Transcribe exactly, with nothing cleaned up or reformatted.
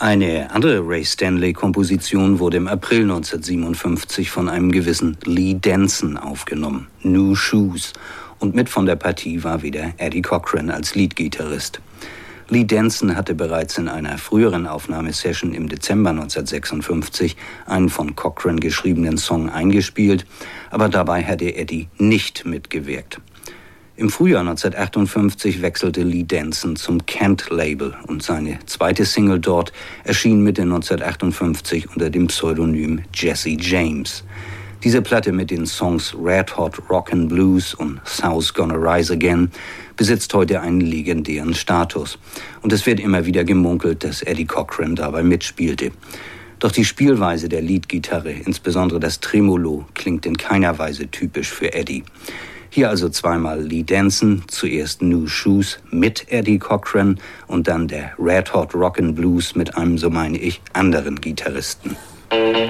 Eine andere Ray Stanley-Komposition wurde im April neunzehnhundertsiebenundfünfzig von einem gewissen Lee Danson aufgenommen, New Shoes, und mit von der Partie war wieder Eddie Cochran als Leadgitarrist. Lee Danson hatte bereits in einer früheren Aufnahmesession im Dezember neunzehnhundertsechsundfünfzig einen von Cochran geschriebenen Song eingespielt, aber dabei hatte Eddie nicht mitgewirkt. Im Frühjahr neunzehnhundertachtundfünfzig wechselte Lee Danson zum Kent-Label und seine zweite Single dort erschien Mitte neunzehnhundertachtundfünfzig unter dem Pseudonym Jesse James. Diese Platte mit den Songs Red Hot Rockin' Blues und South's Gonna Rise Again besitzt heute einen legendären Status. Und es wird immer wieder gemunkelt, dass Eddie Cochran dabei mitspielte. Doch die Spielweise der Leadgitarre, insbesondere das Tremolo, klingt in keiner Weise typisch für Eddie. Hier also zweimal Lee Danson, zuerst New Shoes mit Eddie Cochran und dann der Red Hot Rockin' Blues mit einem, so meine ich, anderen Gitarristen.